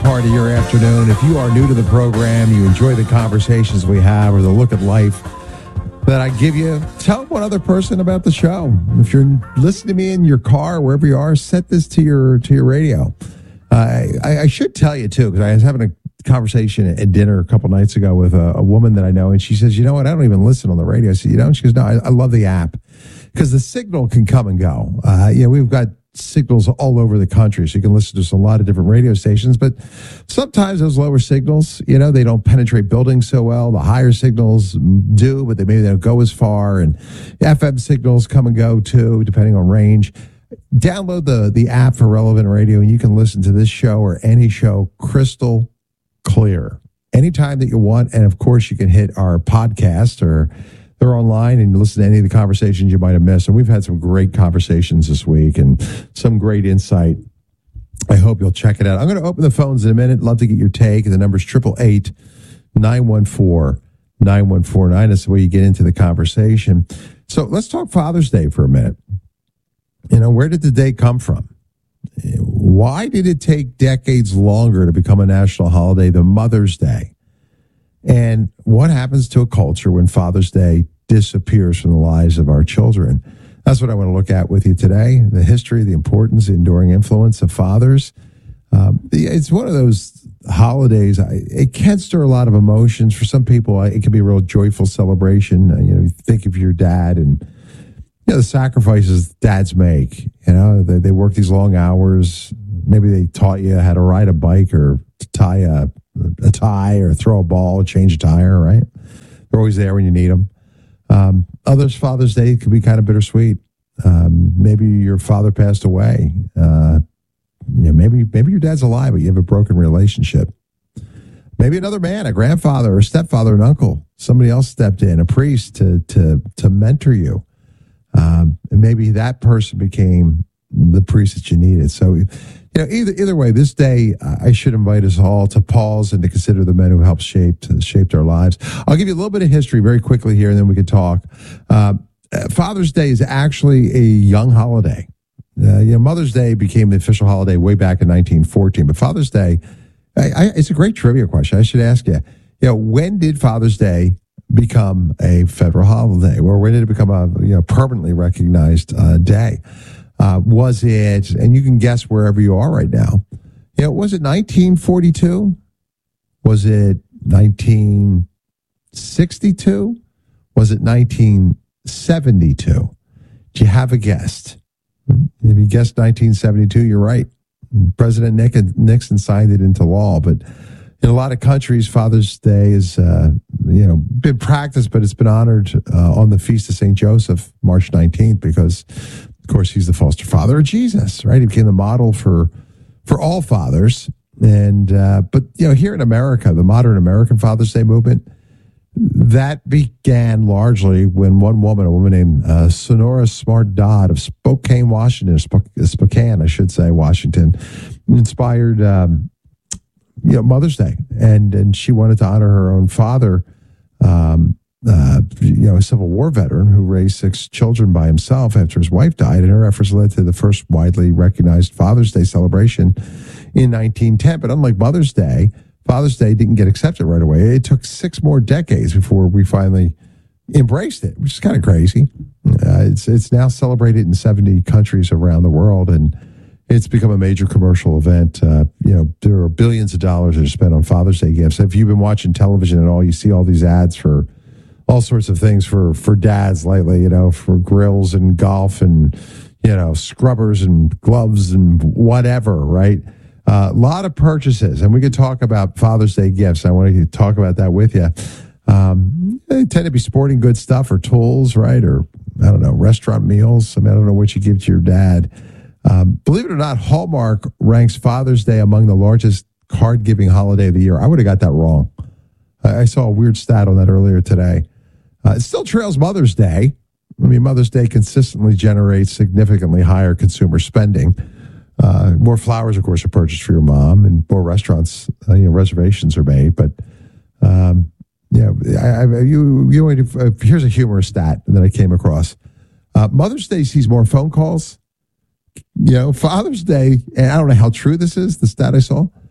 part of your afternoon. If you are new to the program, you enjoy the conversations we have or the look at life that I give you, tell one other person about the show. If you're listening to me in your car, wherever you are, set this to your radio. I should tell you, too, because I was having a conversation at dinner a couple nights ago with a woman that I know, and she says, you know what, I don't even listen on the radio. I said, you don't? She goes, no, I love the app because the signal can come and go. We've got signals all over the country, so you can listen to a lot of different radio stations, but sometimes those lower signals, they don't penetrate buildings so well. The higher signals do, but maybe they don't go as far, and FM signals come and go too, depending on range. Download the app for Relevant Radio, and you can listen to this show or any show crystal clear anytime that you want. And of course, you can hit our podcast, or they're online, and listen to any of the conversations you might have missed. And we've had some great conversations this week and some great insight. I hope you'll check it out. I'm going to open the phones in a minute. Love to get your take. The number's 888-914-9149. That's the way you get into the conversation. So let's talk Father's Day for a minute. Where did the day come from? Why did it take decades longer to become a national holiday than Mother's Day? And what happens to a culture when Father's Day disappears from the lives of our children? That's what I want to look at with you today. The history, the importance, the enduring influence of fathers. It's one of those holidays. It can stir a lot of emotions. For some people, it can be a real joyful celebration. You think of your dad and the sacrifices dads make. They work these long hours. Maybe they taught you how to ride a bike or to tie a tie or throw a ball, change a tire, right? They're always there when you need them. Others, Father's Day could be kind of bittersweet. Maybe your father passed away. Maybe your dad's alive, but you have a broken relationship. Maybe another man, a grandfather or stepfather, an uncle, somebody else stepped in, a priest to mentor you. And maybe that person became the priest that you needed. So, either way, this day, I should invite us all to pause and to consider the men who helped shaped our lives. I'll give you a little bit of history very quickly here, and then we can talk. Father's Day is actually a young holiday. Mother's Day became the official holiday way back in 1914, but Father's Day, it's a great trivia question. I should ask you, when did Father's Day become a federal holiday, or when did it become a permanently recognized day? Was it, and you can guess wherever you are right now, was it 1942? Was it 1962? Was it 1972? Do you have a guess? If you guessed 1972, you're right. President Nixon signed it into law, but in a lot of countries, Father's Day is, been practiced, but it's been honored on the Feast of St. Joseph, March 19th, because, of course, he's the foster father of Jesus, right? He became the model for all fathers. And but here in America, the modern American Father's Day movement, that began largely when one woman, a woman named Sonora Smart Dodd of Spokane, Washington, Washington, inspired Mother's Day, and she wanted to honor her own father, a Civil War veteran who raised 6 children by himself after his wife died, and her efforts led to the first widely recognized Father's Day celebration in 1910. But unlike Mother's Day, Father's Day didn't get accepted right away. It took 6 more decades before we finally embraced it, which is kind of crazy. It's now celebrated in 70 countries around the world, and it's become a major commercial event. There are billions of dollars that are spent on Father's Day gifts. If you've been watching television at all, you see all these ads for all sorts of things for dads lately, for grills and golf and, scrubbers and gloves and whatever, right? A lot of purchases, and we could talk about Father's Day gifts. I want to talk about that with you. They tend to be sporting goods stuff or tools, right? Or, I don't know, restaurant meals. I don't know what you give to your dad. Believe it or not, Hallmark ranks Father's Day among the largest card-giving holiday of the year. I would have got that wrong. I saw a weird stat on that earlier today. It still trails Mother's Day. Mother's Day consistently generates significantly higher consumer spending. More flowers, of course, are purchased for your mom, and more restaurants, reservations are made. But here's a humorous stat that I came across. Mother's Day sees more phone calls. Father's Day, and I don't know how true this is, the stat I saw,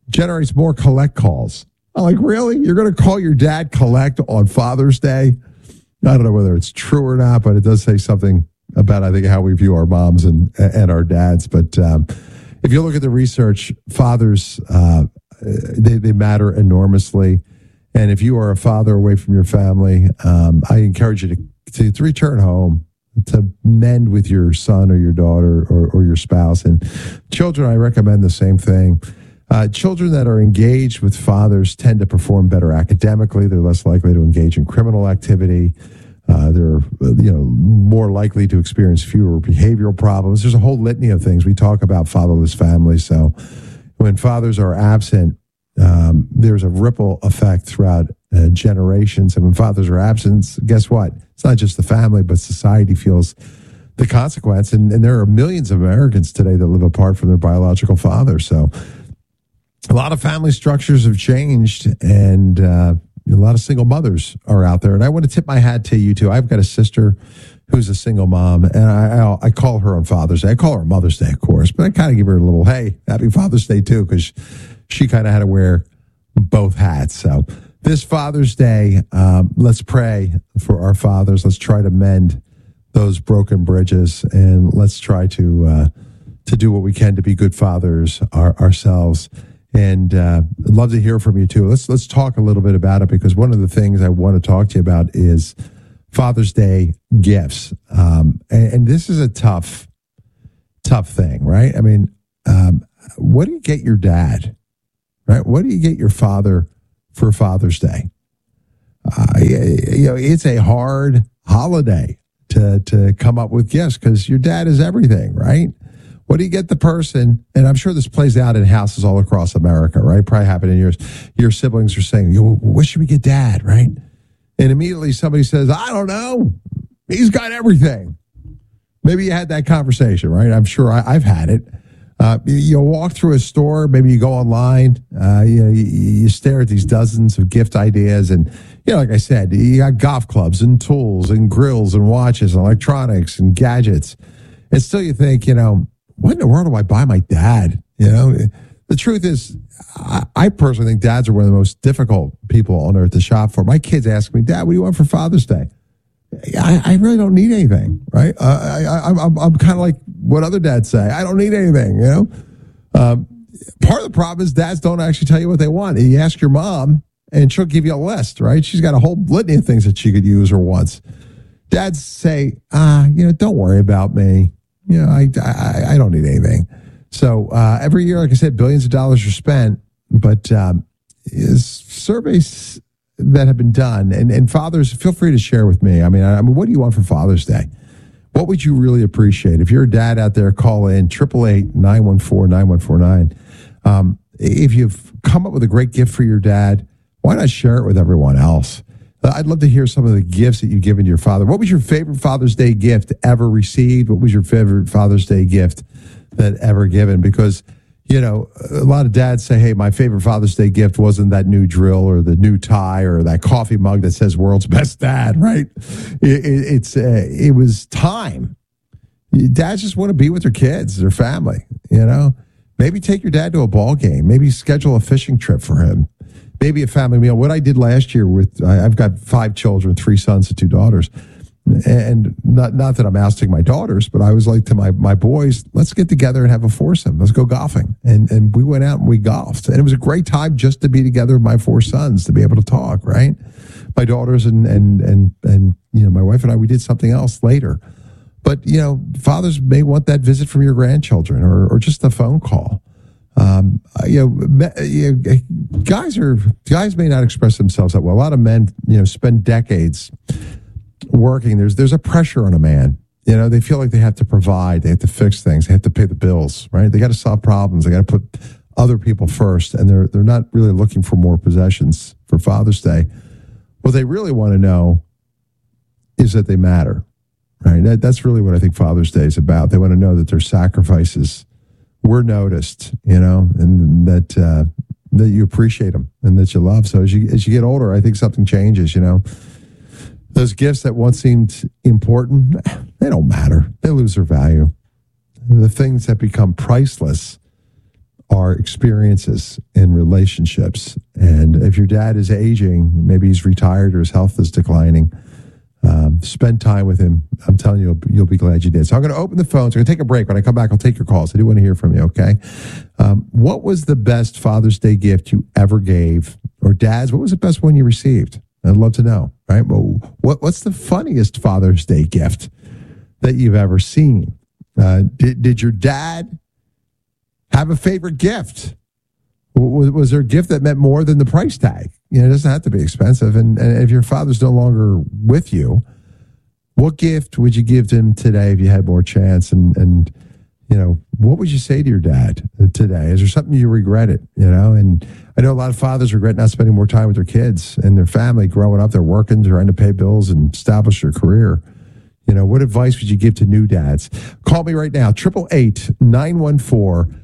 generates more collect calls. I'm like, really? You're going to call your dad collect on Father's Day? I don't know whether it's true or not, but it does say something about, I think, how we view our moms and our dads. But if you look at the research, fathers, they matter enormously. And if you are a father away from your family, I encourage you to return home, to mend with your son or your daughter or your spouse. And children, I recommend the same thing. Children that are engaged with fathers tend to perform better academically. They're less likely to engage in criminal activity. They're more likely to experience fewer behavioral problems. There's a whole litany of things. We talk about fatherless families. So when fathers are absent, there's a ripple effect throughout generations. And when fathers are absent, guess what? It's not just the family, but society feels the consequence. And there are millions of Americans today that live apart from their biological father. So a lot of family structures have changed, and a lot of single mothers are out there. And I want to tip my hat to you, too. I've got a sister who's a single mom, and I call her on Father's Day. I call her Mother's Day, of course, but I kind of give her a little, hey, happy Father's Day, too, because she kind of had to wear both hats. So this Father's Day, let's pray for our fathers. Let's try to mend those broken bridges, and let's try to do what we can to be good fathers ourselves. And I'd love to hear from you, too. Let's talk a little bit about it, because one of the things I want to talk to you about is Father's Day gifts. And this is a tough thing, right? I mean, what do you get your dad, right? What do you get your father for Father's Day? It's a hard holiday to come up with gifts, because your dad is everything, right? What do you get the person? And I'm sure this plays out in houses all across America, right? Probably happened in yours. Your siblings are saying, what should we get dad, right? And immediately somebody says, I don't know. He's got everything. Maybe you had that conversation, right? I'm sure I've had it. You walk through a store, maybe you go online, you stare at these dozens of gift ideas. And, like I said, you got golf clubs and tools and grills and watches and electronics and gadgets. And still you think, what in the world do I buy my dad? The truth is, I personally think dads are one of the most difficult people on earth to shop for. My kids ask me, Dad, what do you want for Father's Day? I really don't need anything, right? I'm kind of like what other dads say. I don't need anything, Part of the problem is dads don't actually tell you what they want. You ask your mom, and she'll give you a list, right? She's got a whole litany of things that she could use or wants. Dads say, don't worry about me. I don't need anything. So every year, like I said, billions of dollars are spent, but surveys that have been done, and fathers, feel free to share with me. I mean, what do you want for Father's Day? What would you really appreciate? If you're a dad out there, call in 888-914-9149. If you've come up with a great gift for your dad, why not share it with everyone else? I'd love to hear some of the gifts that you've given your father. What was your favorite Father's Day gift ever received? What was your favorite Father's Day gift that ever given? Because, a lot of dads say, hey, my favorite Father's Day gift wasn't that new drill or the new tie or that coffee mug that says world's best dad, right? It was time. Dads just want to be with their kids, their family, Maybe take your dad to a ball game. Maybe schedule a fishing trip for him. Maybe a family meal. What I did last year I've got 5 children, 3 sons and 2 daughters. And not that I'm ousting my daughters, but I was like to my boys, let's get together and have a foursome. Let's go golfing. And we went out and we golfed. And it was a great time just to be together with my 4 sons, to be able to talk, right? My daughters and my wife and I, we did something else later. But, fathers may want that visit from your grandchildren or just a phone call. Guys may not express themselves that well. A lot of men, spend decades working. There's a pressure on a man. They feel like they have to provide, they have to fix things, they have to pay the bills, right? They got to solve problems, they got to put other people first, and they're not really looking for more possessions for Father's Day. What they really want to know is that they matter, right? That's really what I think Father's Day is about. They want to know that their sacrifices were noticed, and that you appreciate them and that you love. So as you get older, I think something changes, Those gifts that once seemed important, they don't matter. They lose their value. The things that become priceless are experiences in relationships. And if your dad is aging, maybe he's retired or his health is declining, spend time with him. I'm telling you, you'll be glad you did. So I'm going to open the phones. I'm going to take a break. When I come back, I'll take your calls. I do want to hear from you, okay? What was the best Father's Day gift you ever gave? Or dads, what was the best one you received? I'd love to know, right? Well, what's the funniest Father's Day gift that you've ever seen? Did your dad have a favorite gift? Was there a gift that meant more than the price tag? It doesn't have to be expensive. And if your father's no longer with you, what gift would you give him today if you had more chance? And what would you say to your dad today? Is there something you regretted? And I know a lot of fathers regret not spending more time with their kids and their family growing up. They're working, trying to pay bills and establish their career. What advice would you give to new dads? Call me right now, 888-914-9149,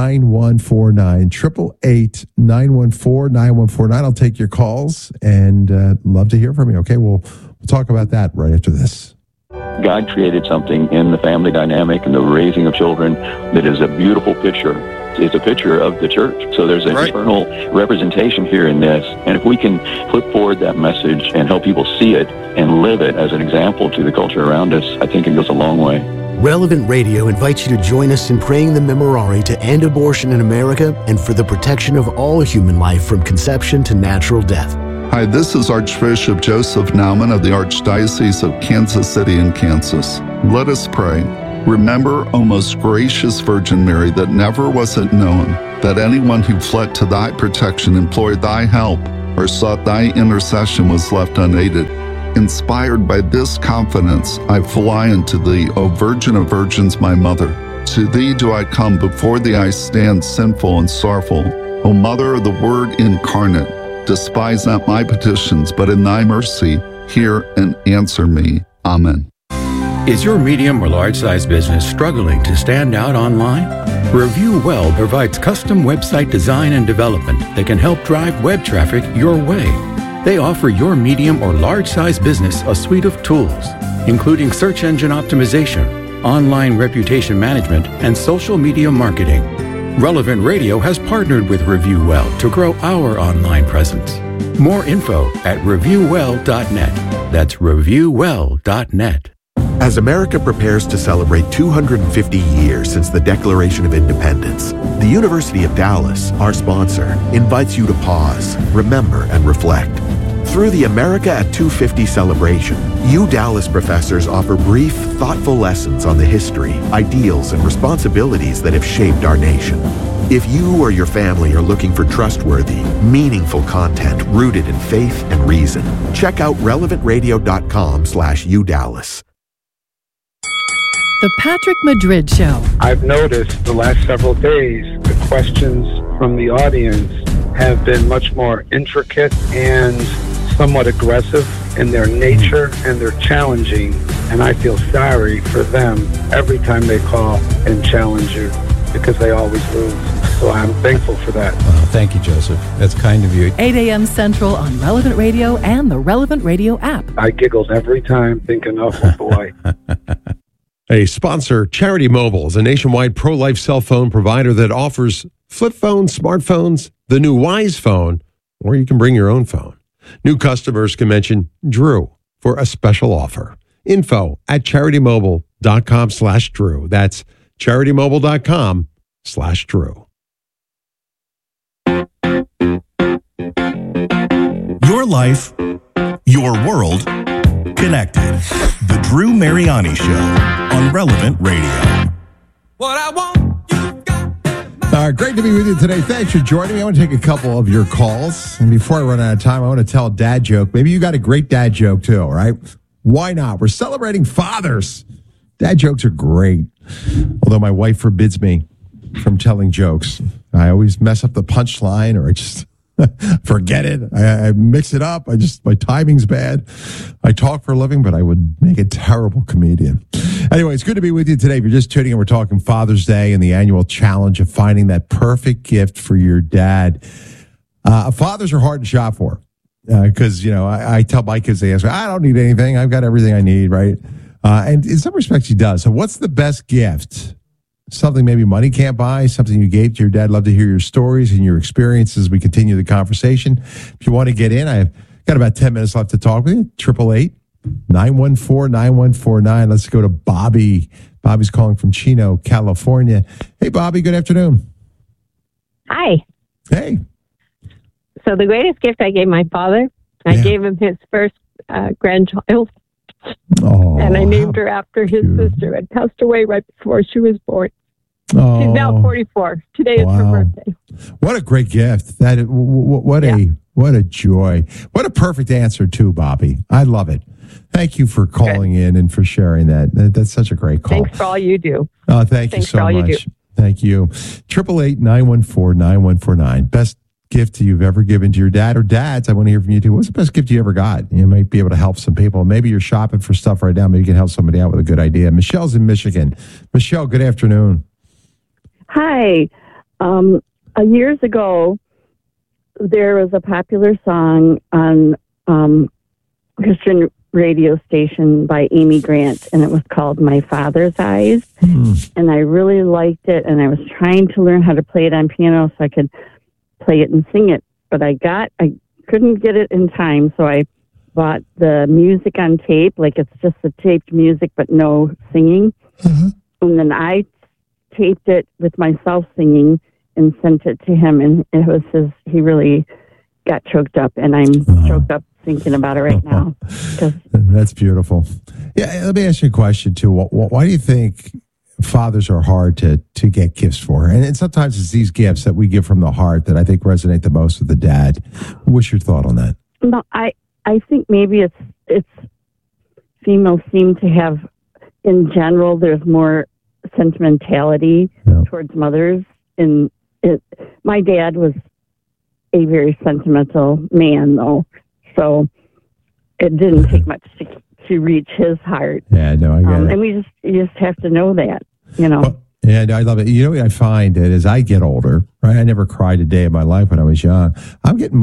888-914-9149. I'll take your calls and love to hear from you. Okay, we'll talk about that right after this. God created something in the family dynamic and the raising of children that is a beautiful picture. It's a picture of the church. So there's an eternal representation here in this. And if we can flip forward that message and help people see it and live it as an example to the culture around us, I think it goes a long way. Relevant Radio invites you to join us in praying the Memorare to end abortion in America and for the protection of all human life from conception to natural death. Hi, this is Archbishop Joseph Naumann of the Archdiocese of Kansas City in Kansas. Let us pray. Remember, O most gracious Virgin Mary, that never was it known that anyone who fled to thy protection, implored thy help, or sought thy intercession was left unaided. Inspired by this confidence, I fly unto thee, O Virgin of Virgins, my Mother. To thee do I come, before thee I stand sinful and sorrowful. O Mother of the Word incarnate, despise not my petitions, but in thy mercy, hear and answer me. Amen. Is your medium or large-size business struggling to stand out online? Review Well provides custom website design and development that can help drive web traffic your way. They offer your medium or large-size business a suite of tools, including search engine optimization, online reputation management, and social media marketing. Relevant Radio has partnered with Review Well to grow our online presence. More info at reviewwell.net. That's reviewwell.net. As America prepares to celebrate 250 years since the Declaration of Independence, the University of Dallas, our sponsor, invites you to pause, remember, and reflect. Through the America at 250 celebration, Dallas professors offer brief, thoughtful lessons on the history, ideals, and responsibilities that have shaped our nation. If you or your family are looking for trustworthy, meaningful content rooted in faith and reason, check out relevantradio.com/UDallas. The Patrick Madrid Show. I've noticed the last several days, the questions from the audience have been much more intricate and somewhat aggressive in their nature, and they're challenging. And I feel sorry for them every time they call and challenge you, because they always lose. So I'm thankful for that. Well, thank you, Joseph. That's kind of you. 8 a.m. Central on Relevant Radio and the Relevant Radio app. I giggled every time thinking, oh boy. A sponsor, Charity Mobile, is a nationwide pro-life cell phone provider that offers flip phones, smartphones, the new Wise phone, or you can bring your own phone. New customers can mention Drew for a special offer. Info at CharityMobile.com/Drew. That's CharityMobile.com/Drew. Your life, your world, connected. The Drew Mariani Show on Relevant Radio. What I want, you got. Great to be with you today. Thanks for joining me. I want to take a couple of your calls. And before I run out of time, I want to tell a dad joke. Maybe you got a great dad joke too, all right? Why not? We're celebrating fathers. Dad jokes are great. Although my wife forbids me from telling jokes. I always mess up the punchline, or I just forget it. I mix it up. My timing's bad. I talk for a living, but I would make a terrible comedian. Anyway, it's good to be with you today. If you're just tuning in, we're talking Father's Day and the annual challenge of finding that perfect gift for your dad. Fathers are hard to shop for because, I tell my kids, they ask me, I don't need anything. I've got everything I need, right? And in some respects, he does. So what's the best gift something maybe money can't buy, something you gave to your dad. Love to hear your stories and your experiences as we continue the conversation. If you want to get in, I've got about 10 minutes left to talk with you. 888-914-9149. Let's go to Bobby. Bobby's calling from Chino, California. Hey, Bobby, good afternoon. Hi. Hey. So the greatest gift I gave my father, I gave him his first grandchild. Oh, and I named her after his sister. It passed away right before she was born. Oh, she's now 44. Today is her birthday. What a great gift! What a joy! What a perfect answer too, Bobby. I love it. Thank you for calling in and for sharing that. That's such a great call. Thanks for all you do. Oh, thank you so much. Thank you. 888-914-9149. Best gift you've ever given to your dad or dads. I want to hear from you too. What's the best gift you ever got? You might be able to help some people. Maybe you're shopping for stuff right now. Maybe you can help somebody out with a good idea. Michelle's in Michigan. Michelle, good afternoon. Hi. Years ago, there was a popular song on Christian radio station by Amy Grant, and it was called My Father's Eyes. And I really liked it, and I was trying to learn how to play it on piano so I could play it and sing it, but I couldn't get it in time, so I bought the music on tape, like it's just the taped music but no singing. And then I taped it with myself singing and sent it to him, and it was he really got choked up, and I'm choked up thinking about it right now. That's beautiful. Yeah, let me ask you a question too. Why do you think fathers are hard to get gifts for? And sometimes it's these gifts that we give from the heart that I think resonate the most with the dad. What's your thought on that? No, I think maybe it's females seem to have, in general, there's more sentimentality towards mothers. And my dad was a very sentimental man, though, so it didn't take much to reach his heart. Yeah, no, I get it. And you just have to know that, you know. Well, yeah, I love it. You know what I find that as I get older, right? I never cried a day of my life when I was young. I'm getting